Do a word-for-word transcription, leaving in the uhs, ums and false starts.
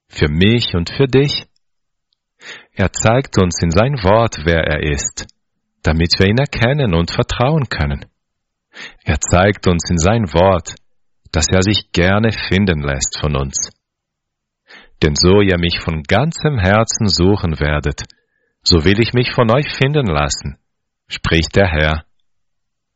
für mich und für dich. Er zeigt uns in sein Wort, wer er ist, damit wir ihn erkennen und vertrauen können. Er zeigt uns in sein Wort, dass er sich gerne finden lässt von uns. Denn so ihr mich von ganzem Herzen suchen werdet, so will ich mich von euch finden lassen, spricht der Herr.